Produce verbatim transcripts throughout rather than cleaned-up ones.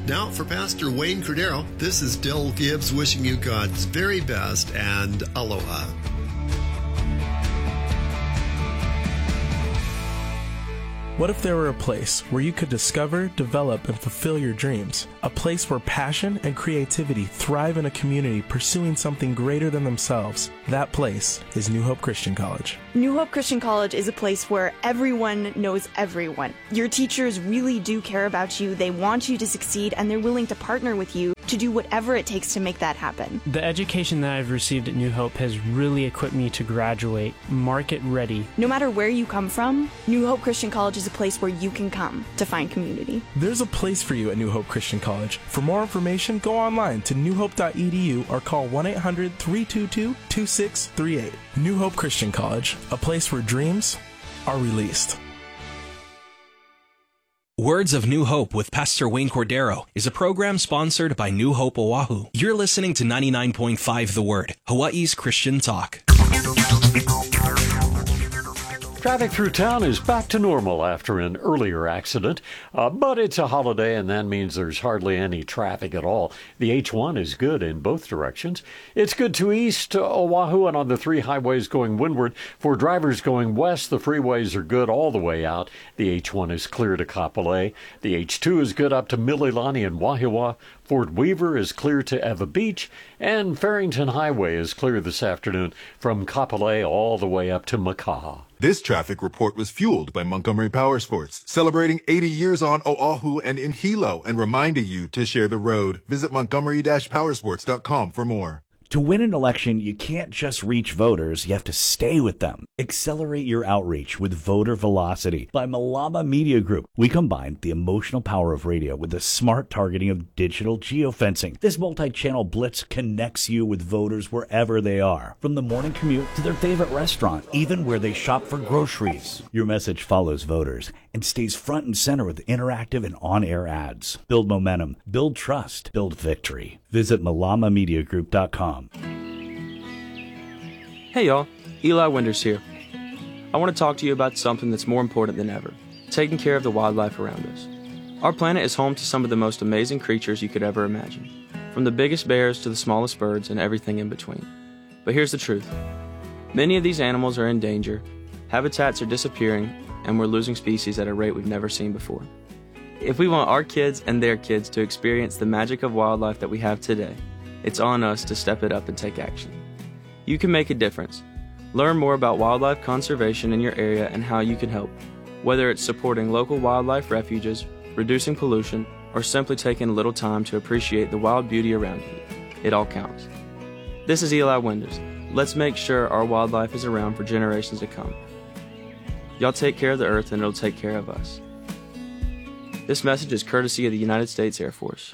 Now, for Pastor Wayne Cordero, this is Dill Gibbs wishing you God's very best and aloha. What if there were a place where you could discover, develop, and fulfill your dreams? A place where passion and creativity thrive in a community pursuing something greater than themselves. That place is New Hope Christian College. New Hope Christian College is a place where everyone knows everyone. Your teachers really do care about you, they want you to succeed, and they're willing to partner with you to do whatever it takes to make that happen. The education that I've received at New Hope has really equipped me to graduate market ready. No matter where you come from, New Hope Christian College is a place where you can come to find community. There's a place for you at New Hope Christian College. For more information, go online to new hope dot e d u or call one eight hundred, three two two, two six three eight. New Hope Christian College, a place where dreams are released. Words of New Hope with Pastor Wayne Cordero is a program sponsored by New Hope Oahu. You're listening to ninety-nine point five The Word, Hawaii's Christian talk. Traffic through town is back to normal after an earlier accident, uh, but it's a holiday and that means there's hardly any traffic at all. The H one is good in both directions. It's good to east to Oahu and on the three highways going windward. For drivers going west, the freeways are good all the way out. The H one is clear to Kapolei. The H two is good up to Mililani and Wahiawa. Fort Weaver is clear to Eva Beach, and Farrington Highway is clear this afternoon from Kapolei all the way up to Makaha. This traffic report was fueled by Montgomery Power Sports, celebrating eighty years on Oahu and in Hilo, and reminding you to share the road. Visit montgomery dash powersports dot com for more. To win an election, you can't just reach voters, you have to stay with them. Accelerate your outreach with Voter Velocity by Malama Media Group. We combine the emotional power of radio with the smart targeting of digital geofencing. This multi-channel blitz connects you with voters wherever they are, from the morning commute to their favorite restaurant, even where they shop for groceries. Your message follows voters and stays front and center with interactive and on-air ads. Build momentum, build trust, build victory. Visit malama media group dot com. Hey y'all, Eli Winters here. I want to talk to you about something that's more important than ever, taking care of the wildlife around us. Our planet is home to some of the most amazing creatures you could ever imagine, from the biggest bears to the smallest birds and everything in between. But here's the truth. Many of these animals are in danger, habitats are disappearing, and we're losing species at a rate we've never seen before. If we want our kids and their kids to experience the magic of wildlife that we have today, it's on us to step it up and take action. You can make a difference. Learn more about wildlife conservation in your area and how you can help, whether it's supporting local wildlife refuges, reducing pollution, or simply taking a little time to appreciate the wild beauty around you. It all counts. This is Eli Winters. Let's make sure our wildlife is around for generations to come. Y'all take care of the earth and it'll take care of us. This message is courtesy of the United States Air Force.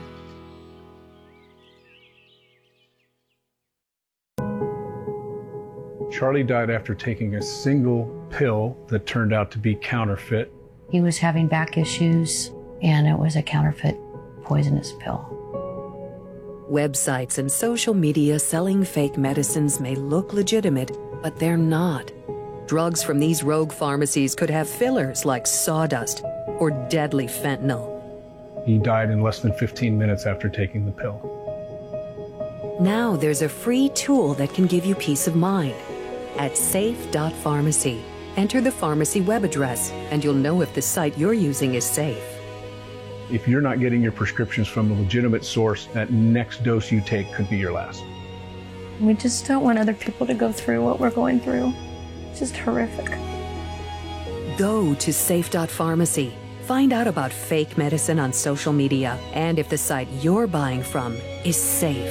Charlie died after taking a single pill that turned out to be counterfeit. He was having back issues, and it was a counterfeit poisonous pill. Websites and social media selling fake medicines may look legitimate, but they're not. Drugs from these rogue pharmacies could have fillers like sawdust or deadly fentanyl. He died in less than fifteen minutes after taking the pill. Now there's a free tool that can give you peace of mind. At safe dot pharmacy, enter the pharmacy web address, and you'll know if the site you're using is safe. If you're not getting your prescriptions from a legitimate source, that next dose you take could be your last. We just don't want other people to go through what we're going through. It's just horrific. Go to safe dot pharmacy. Find out about fake medicine on social media and if the site you're buying from is safe.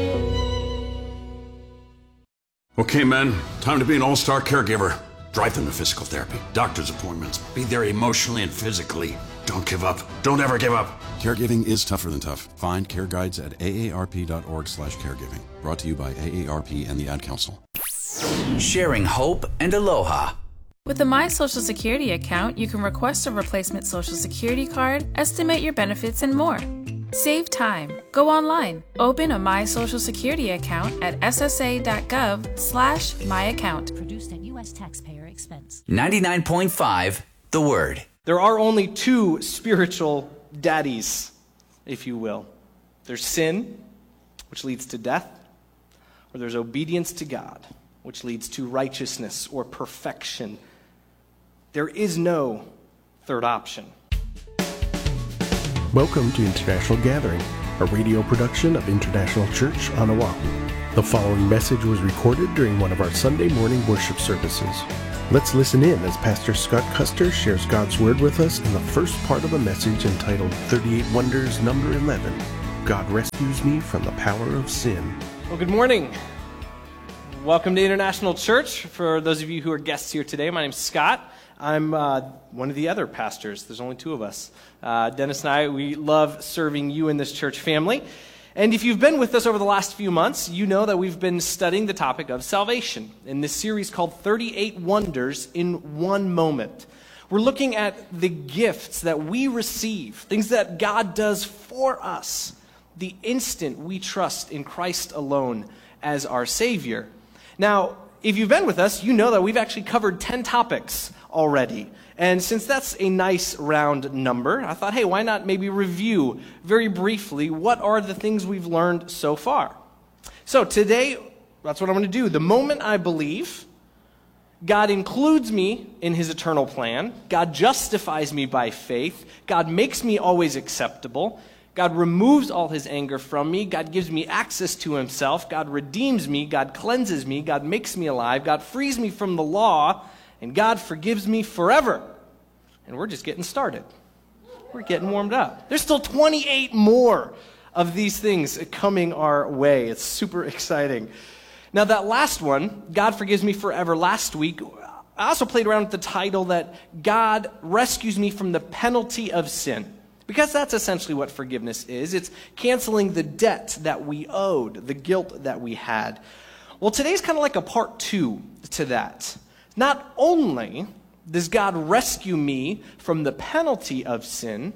Okay, men, time to be an all-star caregiver. Drive them to physical therapy, doctor's appointments, be there emotionally and physically. Don't give up. Don't ever give up. Caregiving is tougher than tough. Find care guides at A A R P dot org slash caregiving. Brought to you by A A R P and the Ad Council. Sharing hope and aloha. With the My Social Security account, you can request a replacement Social Security card, estimate your benefits, and more. Save time. Go online. Open a My Social Security account at S S A dot gov slash my account. Produced at U S taxpayer expense. ninety-nine point five The Word. There are only two spiritual daddies. if you will. There's sin, which leads to death, or there's obedience to God, which leads to righteousness or perfection. There is no third option. Welcome to International Gathering, a radio production of International Church on Oahu. The following message was recorded during one of our Sunday morning worship services. Let's listen in as Pastor Scott Custer shares God's Word with us in the first part of a message entitled thirty-eight Wonders, number eleven, God Rescues Me from the Power of Sin. Well, good morning. Welcome to International Church. For those of you who are guests here today, my name's Scott. I'm uh, one of the other pastors. There's only two of us. Uh, Dennis and I, we love serving you in this church family. And if you've been with us over the last few months, you know that we've been studying the topic of salvation in this series called thirty-eight Wonders in One Moment. We're looking at the gifts that we receive, things that God does for us, the instant we trust in Christ alone as our Savior. Now, if you've been with us, you know that we've actually covered ten topics already. And since that's a nice round number, I thought, hey, why not maybe review very briefly what are the things we've learned so far? So today, that's what I'm going to do. The moment I believe, God includes me in his eternal plan. God justifies me by faith. God makes me always acceptable. God removes all his anger from me. God gives me access to himself. God redeems me. God cleanses me. God makes me alive. God frees me from the law. And God forgives me forever. And we're just getting started. We're getting warmed up. There's still twenty-eight more of these things coming our way. It's super exciting. Now that last one, God forgives me forever, last week, I also played around with the title that God rescues me from the penalty of sin. Because that's essentially what forgiveness is. It's canceling the debt that we owed, the guilt that we had. Well, today's kind of like a part two to that. Not only does God rescue me from the penalty of sin,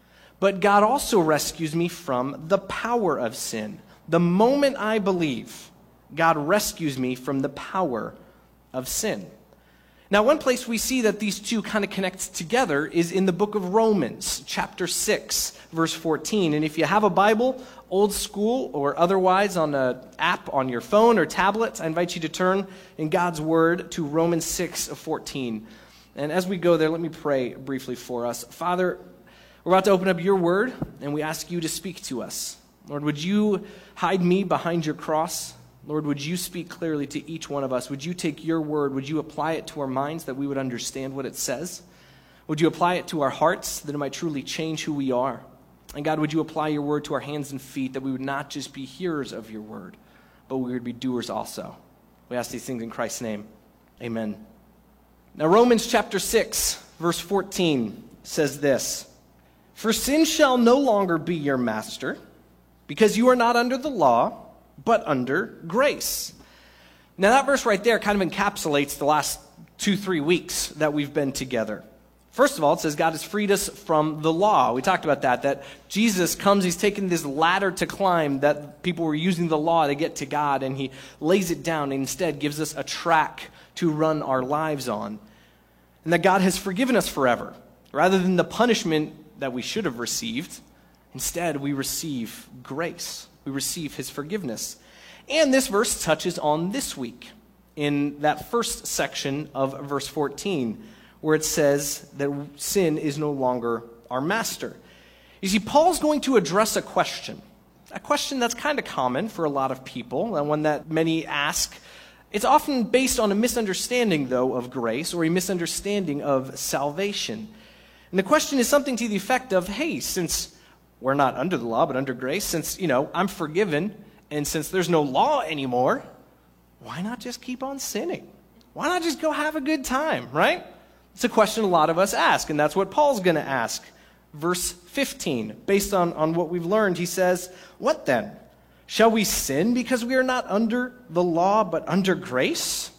but God also rescues me from the power of sin. The moment I believe, God rescues me from the power of sin. Now, one place we see that these two kind of connect together is in the book of Romans, chapter six, verse fourteen. And if you have a Bible, old school or otherwise on an app on your phone or tablet, I invite you to turn in God's Word to Romans six fourteen. And as we go there, let me pray briefly for us. Father, we're about to open up your Word, and we ask you to speak to us. Lord, would you hide me behind your cross? Lord, would you speak clearly to each one of us? Would you take your word? Would you apply it to our minds that we would understand what it says? Would you apply it to our hearts that it might truly change who we are? And God, would you apply your word to our hands and feet that we would not just be hearers of your word, but we would be doers also? We ask these things in Christ's name. Amen. Now, Romans chapter six, verse fourteen says this, "For sin shall no longer be your master, because you are not under the law, but under grace." Now that verse right there kind of encapsulates the last two, three weeks that we've been together. First of all, it says God has freed us from the law. We talked about that, that Jesus comes, he's taken this ladder to climb that people were using the law to get to God, and he lays it down and instead gives us a track to run our lives on. And that God has forgiven us forever. Rather than the punishment that we should have received, instead we receive grace. We receive his forgiveness. And this verse touches on this week in that first section of verse fourteen, where it says that sin is no longer our master. You see, Paul's going to address a question, a question that's kind of common for a lot of people, and one that many ask. It's often based on a misunderstanding, though, of grace or a misunderstanding of salvation. And the question is something to the effect of, hey, since we're not under the law, but under grace, since, you know, I'm forgiven, and since there's no law anymore, why not just keep on sinning? Why not just go have a good time, right? It's a question a lot of us ask, and that's what Paul's going to ask. Verse fifteen, based on, on what we've learned, he says, "What then? Shall we sin because we are not under the law, but under grace?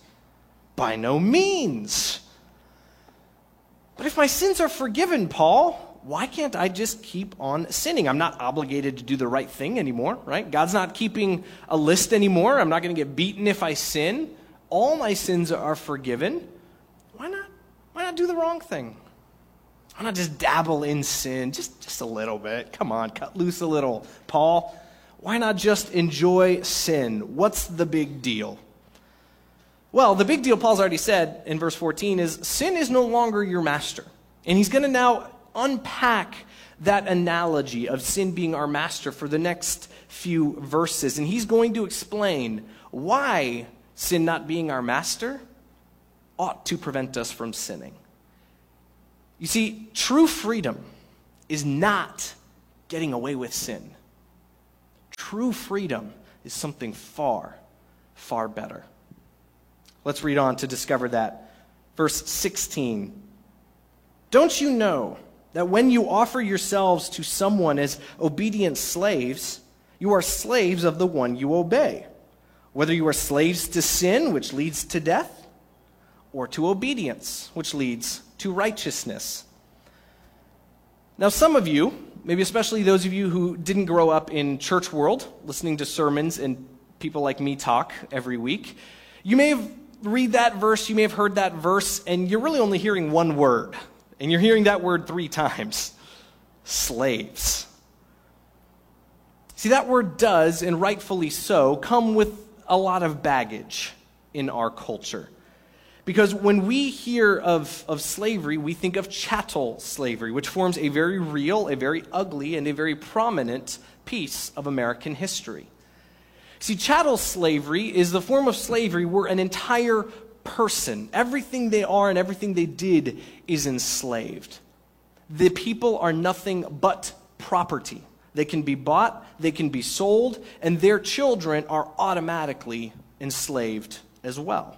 By no means. But if my sins are forgiven, Paul, why can't I just keep on sinning? I'm not obligated to do the right thing anymore, right? God's not keeping a list anymore. I'm not going to get beaten if I sin. All my sins are forgiven. Why not? Why not do the wrong thing? Why not just dabble in sin just, just a little bit? Come on, cut loose a little, Paul. Why not just enjoy sin? What's the big deal? Well, the big deal, Paul's already said in verse fourteen, is sin is no longer your master. And he's going to now unpack that analogy of sin being our master for the next few verses. And he's going to explain why sin not being our master ought to prevent us from sinning. You see, true freedom is not getting away with sin. True freedom is something far, far better. Let's read on to discover that. Verse sixteen. Don't you know that when you offer yourselves to someone as obedient slaves, you are slaves of the one you obey, whether you are slaves to sin, which leads to death, or to obedience, which leads to righteousness. Now, some of you, maybe especially those of you who didn't grow up in church world, listening to sermons and people like me talk every week, you may have read that verse, you may have heard that verse, and you're really only hearing one word. And you're hearing that word three times. Slaves. See, that word does, and rightfully so, come with a lot of baggage in our culture. Because when we hear of, of slavery, we think of chattel slavery, which forms a very real, a very ugly, and a very prominent piece of American history. See, chattel slavery is the form of slavery where an entire person, everything they are and everything they did is enslaved. The people are nothing but property. They can be bought, they can be sold, and their children are automatically enslaved as well.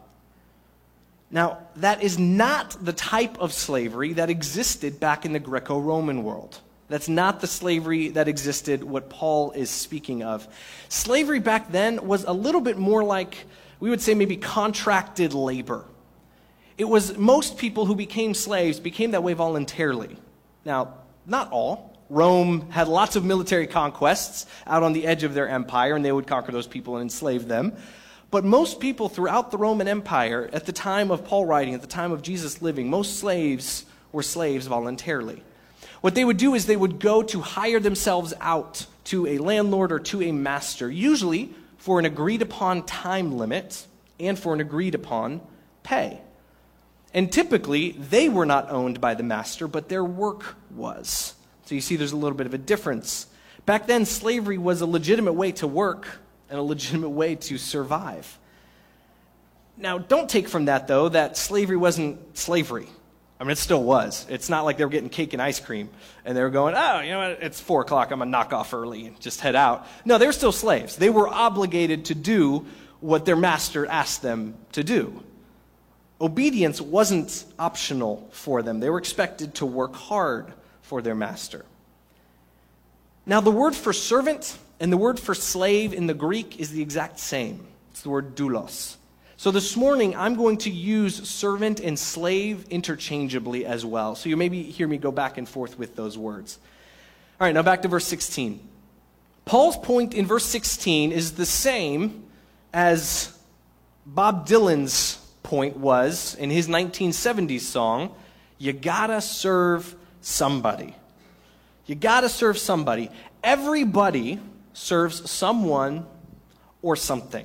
Now, that is not the type of slavery that existed back in the Greco-Roman world. That's not the slavery that existed, what Paul is speaking of. Slavery back then was a little bit more like, we would say maybe contracted labor. It was most people who became slaves became that way voluntarily. Now, not all. Rome had lots of military conquests out on the edge of their empire, and they would conquer those people and enslave them. But most people throughout the Roman Empire, at the time of Paul writing, at the time of Jesus living, most slaves were slaves voluntarily. What they would do is they would go to hire themselves out to a landlord or to a master, usually for an agreed-upon time limit and for an agreed-upon pay. And typically, they were not owned by the master, but their work was. So you see there's a little bit of a difference. Back then, slavery was a legitimate way to work and a legitimate way to survive. Now, don't take from that, though, that slavery wasn't slavery. I mean, it still was. It's not like they were getting cake and ice cream, and they were going, oh, you know what, it's four o'clock, I'm going to knock off early and just head out. No, they were still slaves. They were obligated to do what their master asked them to do. Obedience wasn't optional for them. They were expected to work hard for their master. Now, the word for servant and the word for slave in the Greek is the exact same. It's the word doulos. So this morning, I'm going to use servant and slave interchangeably as well. So you maybe hear me go back and forth with those words. All right, now back to verse sixteen. Paul's point in verse sixteen is the same as Bob Dylan's point was in his nineteen seventies song, you gotta serve somebody. You gotta serve somebody. Everybody serves someone or something.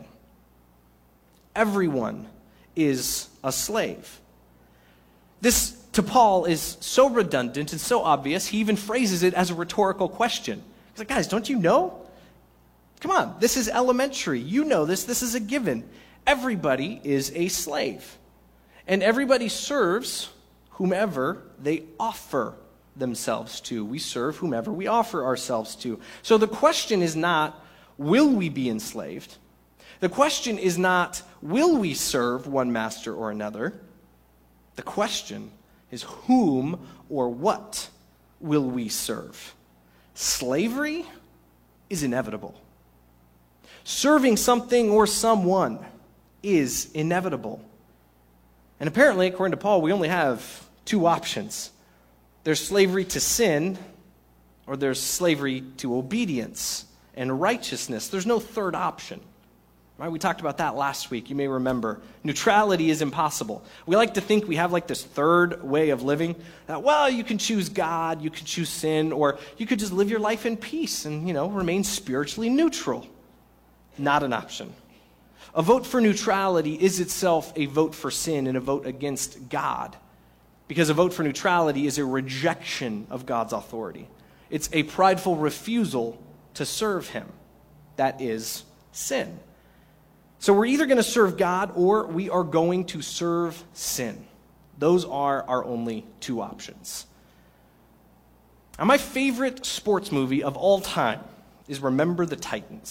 Everyone is a slave. This, to Paul, is so redundant and so obvious, he even phrases it as a rhetorical question. He's like, guys, don't you know? Come on, this is elementary. You know this. This is a given. Everybody is a slave. And everybody serves whomever they offer themselves to. We serve whomever we offer ourselves to. So the question is not, will we be enslaved? The question is not, will we serve one master or another? The question is, whom or what will we serve? Slavery is inevitable. Serving something or someone is inevitable. And apparently, according to Paul, we only have two options. There's slavery to sin, or there's slavery to obedience and righteousness. There's no third option. Right? We talked about that last week. You may remember. Neutrality is impossible. We like to think we have like this third way of living. That, well, you can choose God, you can choose sin, or you could just live your life in peace and, you know, remain spiritually neutral. Not an option. A vote for neutrality is itself a vote for sin and a vote against God. Because a vote for neutrality is a rejection of God's authority. It's a prideful refusal to serve him. That is sin. So we're either going to serve God or we are going to serve sin. Those are our only two options. Now, my favorite sports movie of all time is Remember the Titans.